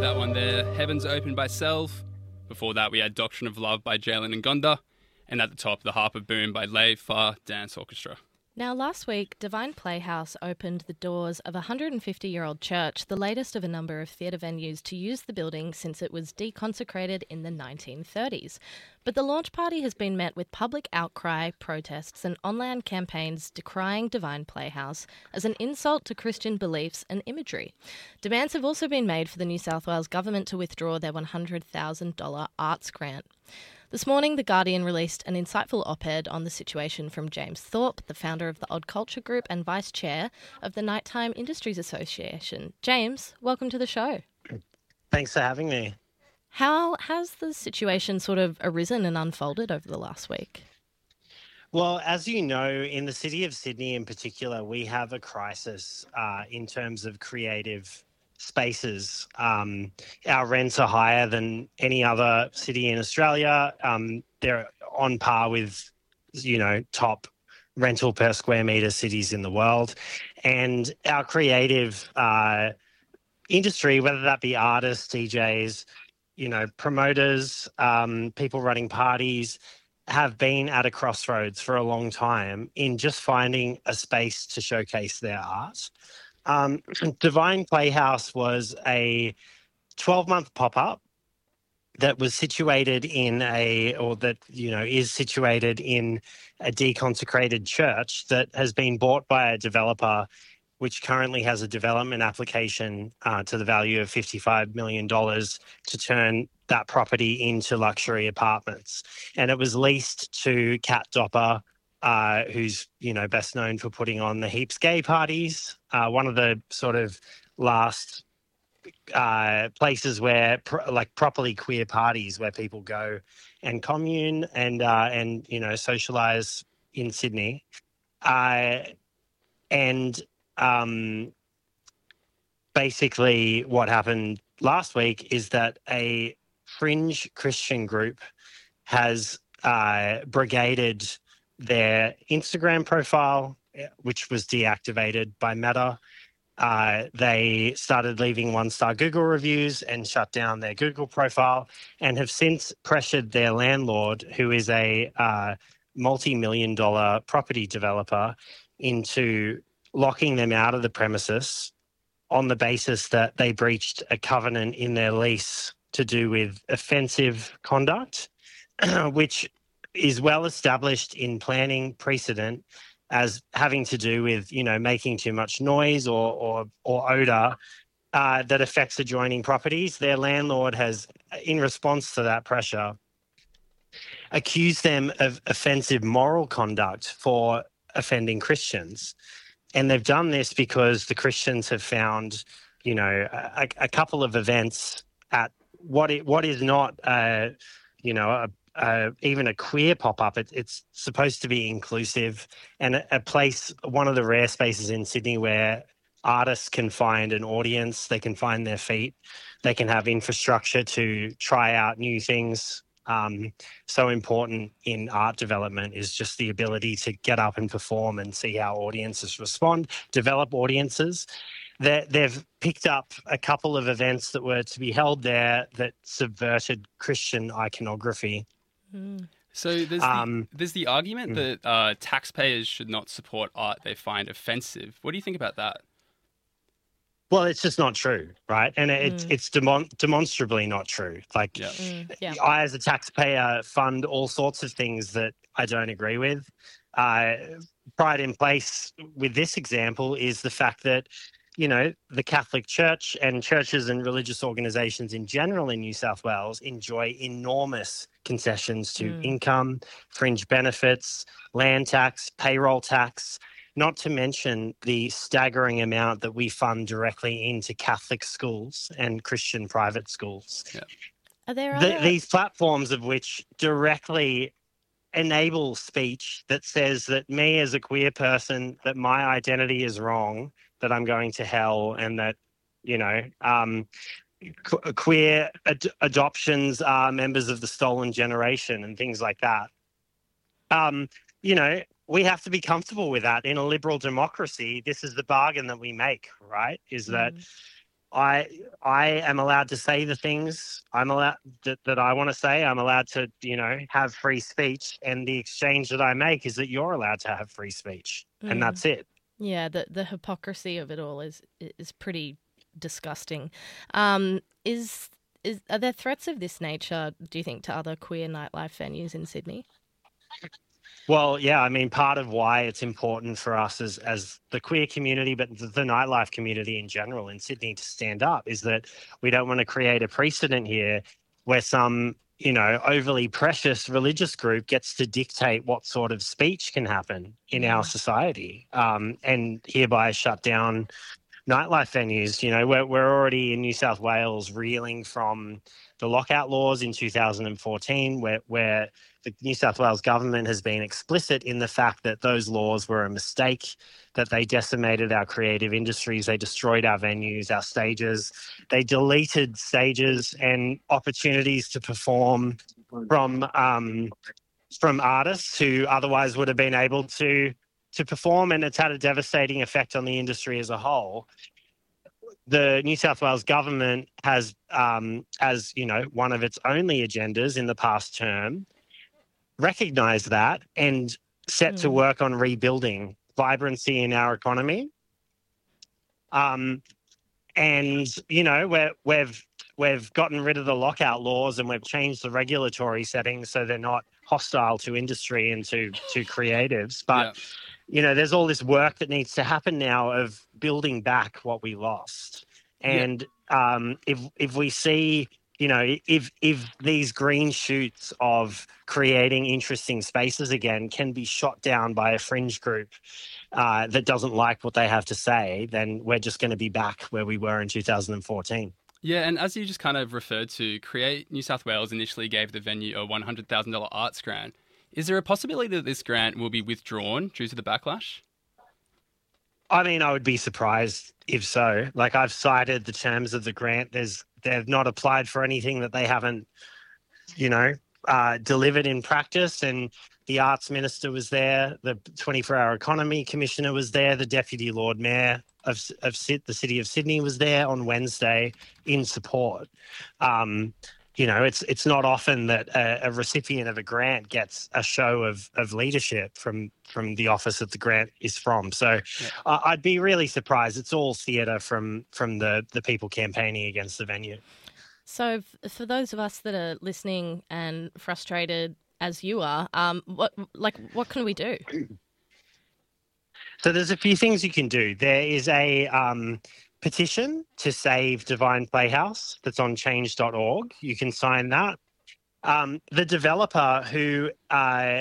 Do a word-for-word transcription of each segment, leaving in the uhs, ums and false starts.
that one there. Heavens Open by Self. Before that, we had Doctrine of Love by Jalen and Gonda. And at the top, The Harp of Boom by Lave Far Dance Orchestra. Now, last week, Divine Playhouse opened the doors of a one hundred fifty-year-old church, the latest of a number of theatre venues to use the building since it was deconsecrated in the nineteen thirties. But the launch party has been met with public outcry, protests and online campaigns decrying Divine Playhouse as an insult to Christian beliefs and imagery. Demands have also been made for the New South Wales government to withdraw their one hundred thousand dollars arts grant. This morning, The Guardian released an insightful op-ed on the situation from James Thorpe, the founder of the Odd Culture Group and vice chair of the Nighttime Industries Association. James, welcome to the show. Thanks for having me. How has the situation sort of arisen and unfolded over the last week? Well, as you know, in the city of Sydney in particular, we have a crisis uh, in terms of creative spaces. Um, our rents are higher than any other city in Australia. Um, they're on par with, you know, top rental per square metre cities in the world. And our creative uh, industry, whether that be artists, D Js, you know, promoters, um, people running parties, have been at a crossroads for a long time in just finding a space to showcase their art. Um, Divine Playhouse was a twelve-month pop-up that was situated in a, or that, you know, is situated in a deconsecrated church that has been bought by a developer, which currently has a development application uh, to the value of fifty-five million dollars to turn that property into luxury apartments. And it was leased to Kat Dopper, uh, who's, you know, best known for putting on the Heaps Gay parties, uh, one of the sort of last uh, places where, pr- like, properly queer parties where people go and commune and, uh, and you know, socialise in Sydney. Uh, and um, basically what happened last week is that a fringe Christian group has uh, brigaded their Instagram profile, which was deactivated by Meta. Uh, they started leaving one-star Google reviews and shut down their Google profile, and have since pressured their landlord, who is a uh, multi-million dollar property developer, into locking them out of the premises on the basis that they breached a covenant in their lease to do with offensive conduct, which is well established in planning precedent as having to do with, you know, making too much noise or or, or odour uh, that affects adjoining properties. Their landlord has, in response to that pressure, accused them of offensive moral conduct for offending Christians. And they've done this because the Christians have found, you know, a, a couple of events at what it, what is not, uh, you know, a, a, even a queer pop-up. It, it's supposed to be inclusive, and a, a place, one of the rare spaces in Sydney where artists can find an audience, they can find their feet, they can have infrastructure to try out new things. Um, so important in art development is just the ability to get up and perform and see how audiences respond, develop audiences. They, they've picked up a couple of events that were to be held there that subverted Christian iconography. Mm. So there's, Um, the, there's the argument mm. that uh, taxpayers should not support art they find offensive. What do you think about that? Well, it's just not true, right? And it's Mm. it's demon- demonstrably not true. Like, Yeah. Mm, yeah. I, as a taxpayer, fund all sorts of things that I don't agree with. Uh, pride in place with this example is the fact that, you know, the Catholic Church and churches and religious organisations in general in New South Wales enjoy enormous concessions to Mm. income, fringe benefits, land tax, payroll tax, not to mention the staggering amount that we fund directly into Catholic schools and Christian private schools. Yeah. Are there The, other... these platforms of which directly enable speech that says that me as a queer person, that my identity is wrong, that I'm going to hell, and that, you know, um, que- queer ad- adoptions are members of the stolen generation and things like that. Um, you know, we have to be comfortable with that. In a liberal democracy, this is the bargain that we make, right? Is that Mm. I I am allowed to say the things I'm allowed that, that I want to say. I'm allowed to, you know, have free speech, and the exchange that I make is that you're allowed to have free speech, and Mm. that's it. Yeah, the the hypocrisy of it all is is pretty disgusting. Um, is is are there threats of this nature, do you think, to other queer nightlife venues in Sydney? Well, yeah, I mean, part of why it's important for us as as the queer community, but the, the nightlife community in general in Sydney to stand up is that we don't want to create a precedent here where some, you know, overly precious religious group gets to dictate what sort of speech can happen in our Mm. society, um, and hereby shut down nightlife venues. You know, we're, we're already in New South Wales reeling from the lockout laws in two thousand fourteen, where, where the New South Wales government has been explicit in the fact that those laws were a mistake, that they decimated our creative industries, they destroyed our venues, our stages, they deleted stages and opportunities to perform from um, from artists who otherwise would have been able to to perform, and it's had a devastating effect on the industry as a whole. The New South Wales government has, um, as you know, one of its only agendas in the past term, recognised that and set to Mm. work on rebuilding vibrancy in our economy. Um, and you know, we're, we've we've gotten rid of the lockout laws and we've changed the regulatory settings so they're not hostile to industry and to to creatives. But Yeah. you know, there's all this work that needs to happen now of building back what we lost. Yeah. And um, if if we see, you know, if if these green shoots of creating interesting spaces again can be shot down by a fringe group uh, that doesn't like what they have to say, then we're just going to be back where we were in two thousand fourteen. Yeah, and as you just kind of referred to, Create New South Wales initially gave the venue a one hundred thousand dollars arts grant. Is there a possibility that this grant will be withdrawn due to the backlash? I mean, I would be surprised if so. Like, I've cited the terms of the grant. There's they've not applied for anything that they haven't, you know, uh, delivered in practice. And the arts minister was there. The twenty-four hour economy commissioner was there. The deputy Lord Mayor of of the city of Sydney was there on Wednesday in support. Um, you know, it's it's not often that a, a recipient of a grant gets a show of of leadership from from the office that the grant is from. So Yeah. uh, I'd be really surprised. It's all theatre from from the the people campaigning against the venue. So, f- for those of us that are listening and frustrated as you are, um, what like what can we do? So there's a few things you can do. There is a um, petition to save Divine Playhouse that's on change dot org. You can sign that. Um, the developer who uh,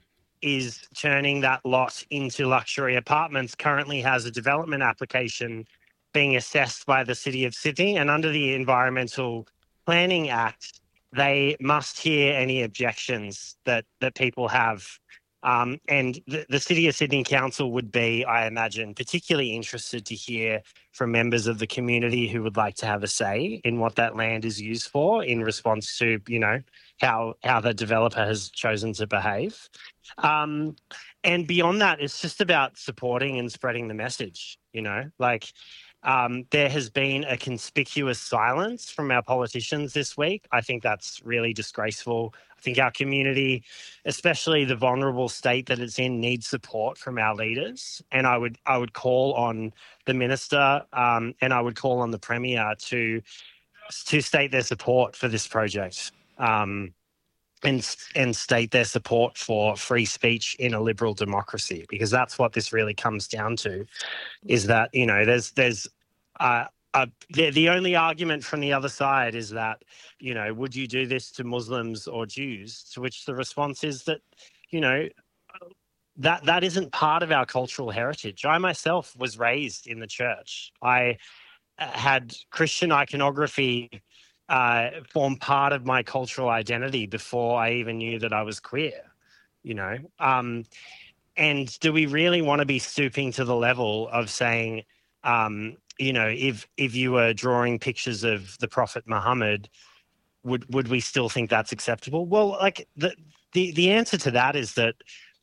is turning that lot into luxury apartments currently has a development application being assessed by the City of Sydney, and under the Environmental Planning Act, they must hear any objections that, that people have. Um, and the, the City of Sydney Council would be, I imagine, particularly interested to hear from members of the community who would like to have a say in what that land is used for in response to, you know, how how the developer has chosen to behave. Um, and beyond that, it's just about supporting and spreading the message, you know, like um, there has been a conspicuous silence from our politicians this week. I think that's really disgraceful. I think our community, especially the vulnerable state that it's in, needs support from our leaders. And I would I would call on the minister um, and I would call on the premier to to state their support for this project. Um, and and state their support for free speech in a liberal democracy, because that's what this really comes down to, is that, you know, there's there's uh, uh, the, the only argument from the other side is that, you know, would you do this to Muslims or Jews? To which the response is that, you know, that that isn't part of our cultural heritage. I myself was raised in the church. I had Christian iconography uh, form part of my cultural identity before I even knew that I was queer, you know. Um, and do we really want to be stooping to the level of saying, um, you know, if if you were drawing pictures of the Prophet Muhammad, would would we still think that's acceptable? Well, like the the, the answer to that is that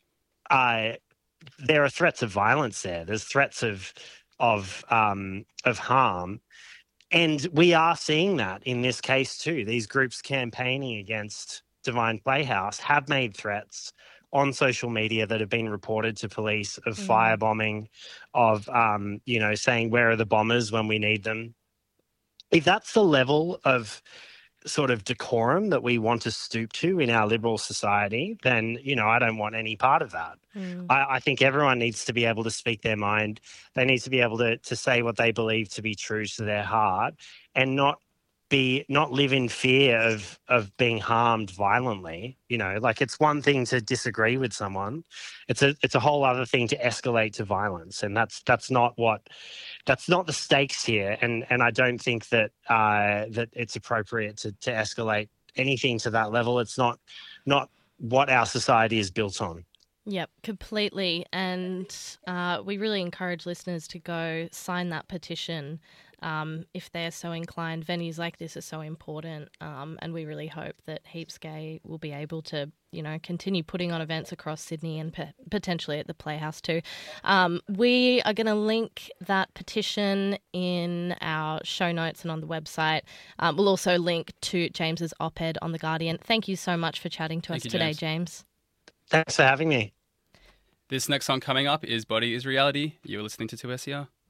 uh, there are threats of violence there. There's threats of of um, of harm. And we are seeing that in this case too. These groups campaigning against Divine Playhouse have made threats on social media that have been reported to police of Mm. firebombing, of, um, you know, saying, where are the bombers when we need them? If that's the level of sort of decorum that we want to stoop to in our liberal society, then, you know, I don't want any part of that. Mm. I, I think everyone needs to be able to speak their mind. They need to be able to, to say what they believe to be true to their heart, and not be not live in fear of of being harmed violently. You know, like, it's one thing to disagree with someone. It's a it's a whole other thing to escalate to violence. And that's that's not what that's not the stakes here. And and I don't think that uh, that it's appropriate to to escalate anything to that level. It's not not what our society is built on. Yep, completely. And uh, we really encourage listeners to go sign that petition um, if they're so inclined. Venues like this are so important, um, and we really hope that Heaps Gay will be able to, you know, continue putting on events across Sydney and p- potentially at the Playhouse too. Um, we are going to link that petition in our show notes and on the website. Um, we'll also link to James's op-ed on The Guardian. Thank you so much for chatting to Thank us you, today, James. James. Thanks for having me. This next song coming up is Body is Reality. You're listening to two S E R.